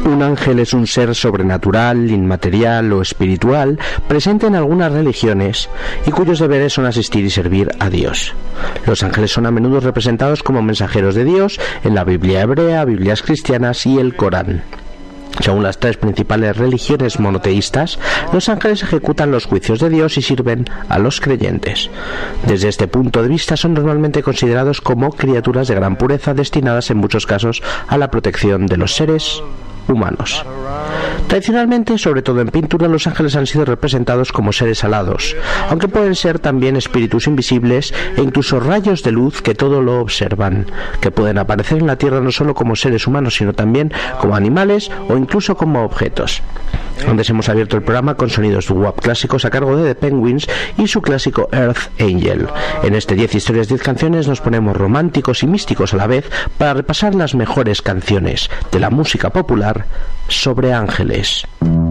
Un ángel es un ser sobrenatural, inmaterial o espiritual presente en algunas religiones y cuyos deberes son asistir y servir a Dios. Los ángeles son a menudo representados como mensajeros de Dios en la Biblia hebrea, Biblias cristianas y el Corán. Según las tres principales religiones monoteístas, los ángeles ejecutan los juicios de Dios y sirven a los creyentes. Desde este punto de vista son normalmente considerados como criaturas de gran pureza destinadas en muchos casos a la protección de los seres humanos. Tradicionalmente, sobre todo en pintura, los ángeles han sido representados como seres alados, aunque pueden ser también espíritus invisibles e incluso rayos de luz que todo lo observan, que pueden aparecer en la tierra no solo como seres humanos, sino también como animales o incluso como objetos. Antes hemos abierto el programa con sonidos doo-wop clásicos a cargo de The Penguins y su clásico Earth Angel. En este 10 historias 10 canciones nos ponemos románticos y místicos a la vez para repasar las mejores canciones de la música popular sobre ángeles.